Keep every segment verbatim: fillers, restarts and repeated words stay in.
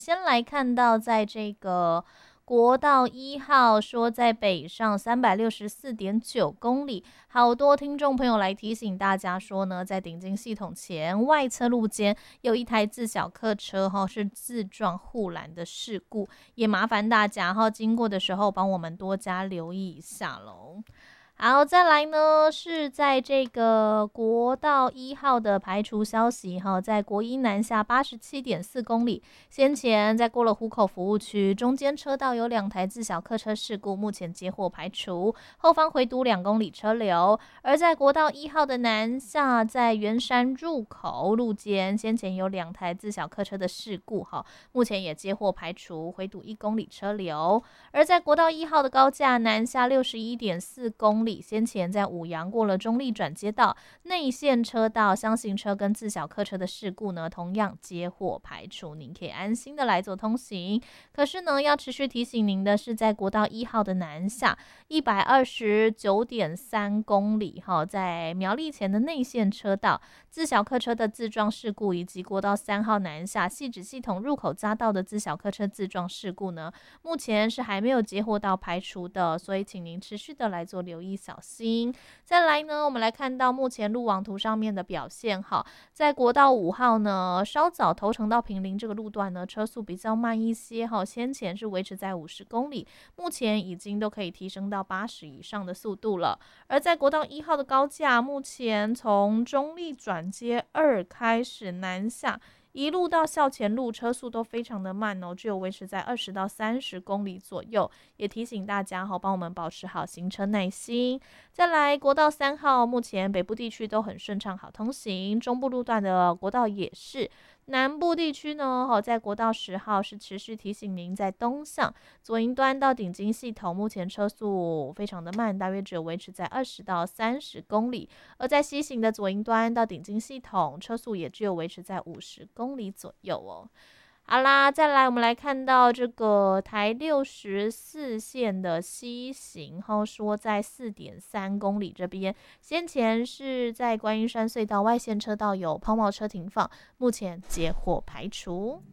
先来看到，在这个国道一号说在北上三百六十四点九公里，好多听众朋友来提醒大家说呢，在顶进系统前外侧路肩有一台自小客车哈是自撞护栏的事故，也麻烦大家哈经过的时候帮我们多加留意一下喽。好，再来呢，是在这个国道一号的排除消息哈，在国一南下八十七点四公里，先前在过了湖口服务区，中间车道有两台自小客车事故，目前接获排除，后方回堵两公里车流。而在国道一号的南下，在圆山入口路肩，先前有两台自小客车的事故哈，目前也接获排除，回堵一公里车流。而在国道一号的高架南下六十一点四公里，先前在五羊过了中立转接道内线车道厢型车跟自小客车的事故呢，同样接获排除，您可以安心的来做通行。可是呢，要持续提醒您的是，在国道一号的南下一百二十九点三公里哈，在苗栗前的内线车道自小客车的自撞事故，以及国道三号南下汐止系统入口匝道的自小客车自撞事故呢，目前是还没有接获到排除的，所以请您持续的来做留意小心。再来呢，我们来看到目前路网图上面的表现哈，在国道五号呢，稍早头城到坪林这个路段呢，车速比较慢一些哈，先前是维持在五十公里，目前已经都可以提升到八十以上的速度了。而在国道一号的高架，目前从中立转接二开始南下，一路到校前路车速都非常的慢哦，只有维持在二十到三十公里左右，也提醒大家哈，帮我们保持好行车耐心。再来国道三号，目前北部地区都很顺畅好通行，中部路段的国道也是。南部地区呢，在国道十号是持续提醒您，在东向左营端到顶金系统，目前车速非常的慢，大约只有维持在二十到三十公里；而在西行的左营端到顶金系统，车速也只有维持在五十公里左右哦。好啦，再来我们来看到这个台六十四线的西行，后说在四点三公里这边，先前是在观音山隧道外线车道有抛锚车停放，目前接获排除。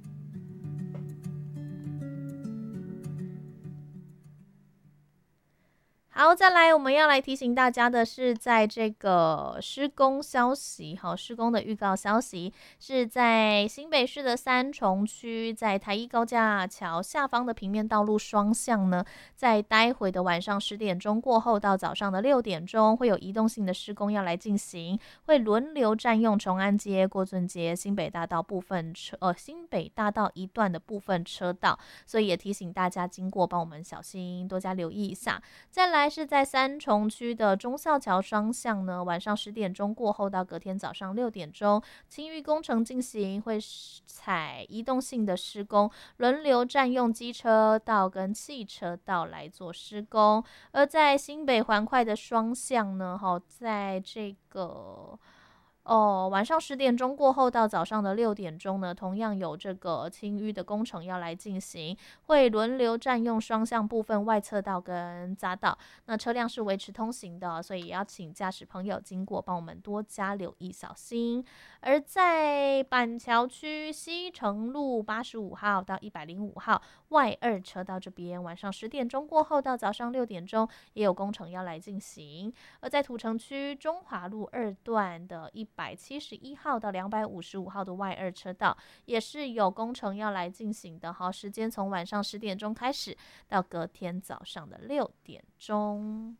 好，再来我们要来提醒大家的是，在这个施工消息，好，施工的预告消息是在新北市的三重区，在台一高架桥下方的平面道路双向呢，在待会的晚上十点钟过后到早上的六点钟，会有移动性的施工要来进行，会轮流占用崇安街、郭俊街、新北大道部分车，呃，新北大道一段的部分车道，所以也提醒大家经过帮我们小心多加留意一下。再来是在三重区的忠孝桥双向呢，晚上十点钟过后到隔天早上六点钟，清淤工程进行，会采移动性的施工，轮流占用机车道跟汽车道来做施工。而在新北环快的双向呢，在这个哦，晚上十点钟过后到早上的六点钟呢，同样有这个清淤的工程要来进行，会轮流占用双向部分外侧道跟匝道，那车辆是维持通行的，所以也要请驾驶朋友经过帮我们多加留意小心。而在板桥区西城路八十五号到一百零五号外二车道这边，晚上十点钟过后到早上六点钟也有工程要来进行。而在土城区中华路二段的一百七十一号到两百五十五号的外二车道，也是有工程要来进行的，好，时间从晚上十点钟开始到隔天早上的六点钟。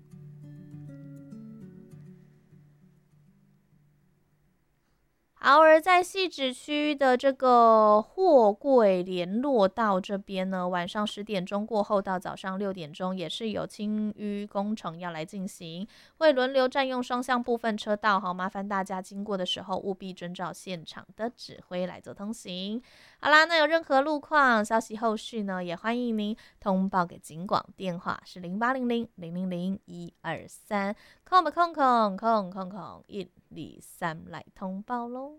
好，而在汐止区的这个货柜联络道这边呢，晚上十点钟过后到早上六点钟，也是有清淤工程要来进行，会轮流占用双向部分车道，好，麻烦大家经过的时候务必遵照现场的指挥来做通行。好啦，那有任何路况消息后续呢，也欢迎您通报给警广，电话是零八零零零零零一二三，空不空空空空空一二三来通报喽。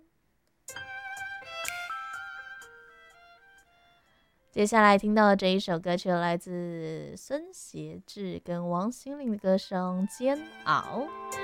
接下来听到的这一首歌曲来自孙协志跟王心凌的歌声《煎熬》。